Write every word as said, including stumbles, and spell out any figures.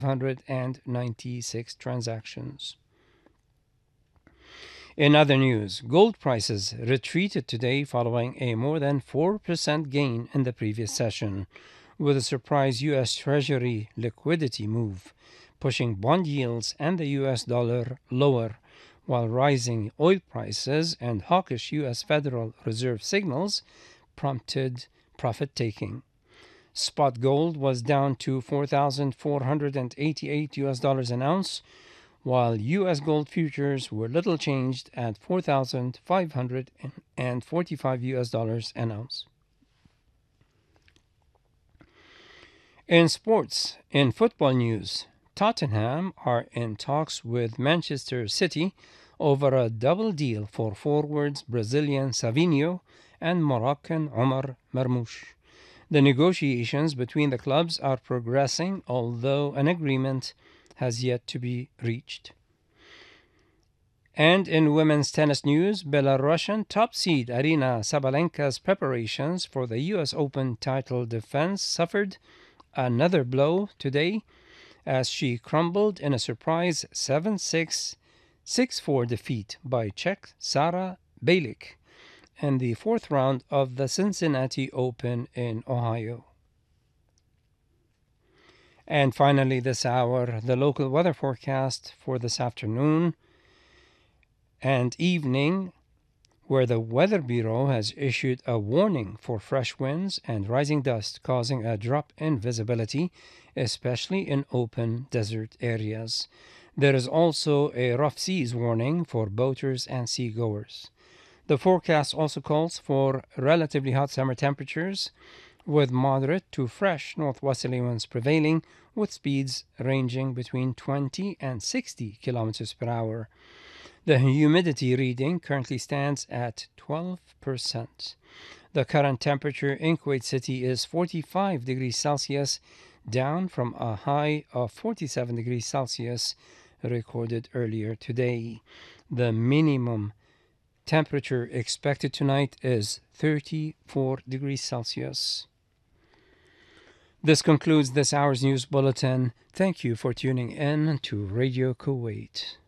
hundred ninety-six transactions. In other news, gold prices retreated today following a more than four percent gain in the previous session, with a surprise U S. Treasury liquidity move, pushing bond yields and the U S dollar lower, while rising oil prices and hawkish U S. Federal Reserve signals prompted profit-taking. Spot gold was down to four thousand four hundred eighty-eight U S dollars an ounce, while U S gold futures were little changed at four thousand five hundred forty-five U S dollars an ounce. In sports, in football news, Tottenham are in talks with Manchester City over a double deal for forwards Brazilian Savinho and Moroccan Omar Marmoush. The negotiations between the clubs are progressing, although an agreement has yet to be reached. And in women's tennis news, Belarusian top seed Arina Sabalenka's preparations for the U S Open title defense suffered another blow today as she crumbled in a surprise seven six, six four defeat by Czech Sara Balic in the fourth round of the Cincinnati Open in Ohio. And finally, this hour, the local weather forecast for this afternoon and evening, where the Weather Bureau has issued a warning for fresh winds and rising dust, causing a drop in visibility, especially in open desert areas. There is also a rough seas warning for boaters and seagoers. The forecast also calls for relatively hot summer temperatures, with moderate to fresh northwesterly winds prevailing, with speeds ranging between twenty and sixty kilometers per hour. The humidity reading currently stands at twelve percent. The current temperature in Kuwait City is forty-five degrees Celsius, down from a high of forty-seven degrees Celsius recorded earlier today. The minimum temperature expected tonight is thirty-four degrees Celsius. This concludes this hour's news bulletin. Thank you for tuning in to Radio Kuwait.